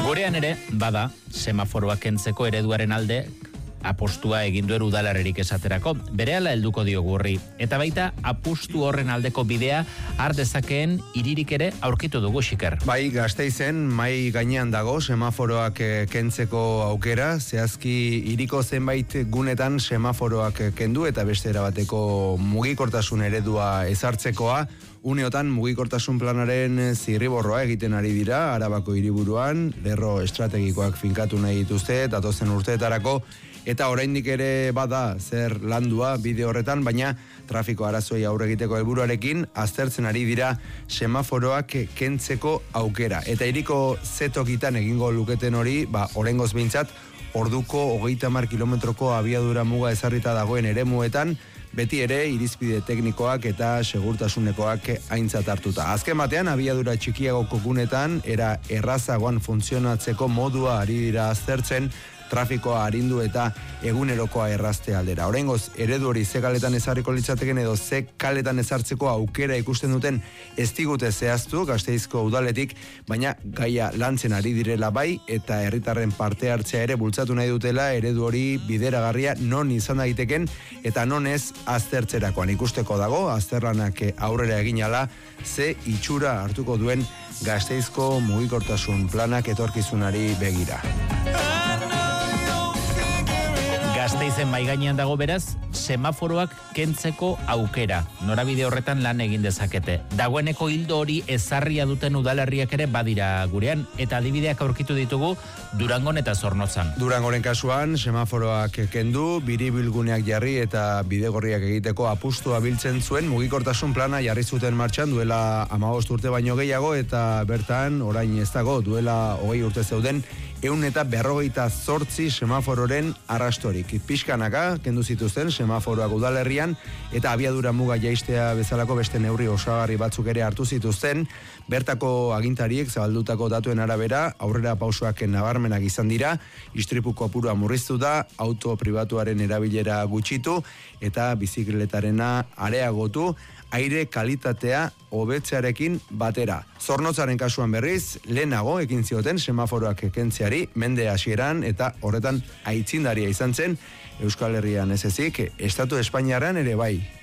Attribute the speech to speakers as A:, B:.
A: Gurean ere, bada, semaforoak kentzeko ereduaren alde apostua egin duen udalerririk esaterako. Berehala helduko diogu horri. Eta baita, apustu horren aldeko bidea har dezakeen hiririk ere aurkitu dugu, Xiker.
B: Bai, Gasteizen mai gainean dago semaforoak kentzeko aukera, zehazki hiriko zenbait gunetan semaforoak kendu eta beste erabateko mugikortasun eredua ezartzekoa. Uneotan mugikortasun planaren zirriborroa egiten ari dira, Arabako hiriburuan, lerro estrategikoak finkatu nahi dituzte, datozen urteetarako, eta oraindik ere bada zer landua bide horretan, baina trafiko arazoei aurre egiteko helburuarekin aztertzen ari dira semaforoak kentzeko aukera. Eta hiriko zetokitan egingo luketen hori, oraingoz behintzat, orduko 30 kilometroko abiadura muga ezarrita dagoen eremuetan, beti ere irizpide teknikoak eta segurtasunekoak aintzat hartuta. Azken batean, abiadura txikiagoko gunetan, era errazagoan funtzionatzeko modua ari dira aztertzen, trafikoa arindu eta egunerokoa errazte aldera. Oraingoz, eredu hori ze kaletan ezarriko litzateken edo ze kaletan ezartzeko aukera ikusten duten ez digute zehaztu Gasteizko udaletik, baina gaia lantzen ari direla bai eta herritarren parte hartzea ere bultzatu nahi dutela eredu hori bideragarria non izan daiteken eta non ez aztertzerakoan ikusteko dago, azterlanak aurrera egin ala ze itxura hartuko duen Gasteizko mugikortasun planak etorkizunari begira.
A: Gasteizen mai gainean dago beraz, semaforoak kentzeko aukera. Norabide horretan lan egin dezakete. Dagoeneko hildo hori ezarria duten udalerriak ere badira gurean, eta adibideak aurkitu ditugu Durangon eta Zornotzan.
B: Durangoren kasuan, semaforoak kendu, biribilguneak jarri eta bidegorriak egiteko apustua biltzen zuen, mugikortasun plana jarri zuten martxan duela 15 urte baino gehiago, eta bertan, orain ez dago, duela 20 urte zeuden, 158 semafororen arrastorik. Pixkanaka, kendu zituzten semaforoak udalerrian, eta abiadura muga jaistea bezalako beste neurri osagarri batzuk ere hartu zituzten, bertako agintariek zabaldutako datuen arabera, aurrera pausoak nabarmenak izan dira, istripu kopurua murriztu da, auto pribatuaren erabilera gutxitu, eta bizikletarena areagotu, aire kalitatea hobetzearekin batera. Zornotzaren kasuan berriz, lehenago ekin zioten semaforoak kentzeari, mende hasieran eta horretan aitzindaria izan zen, Euskal Herrian ez ezik, Estatu Espainiarran ere bai.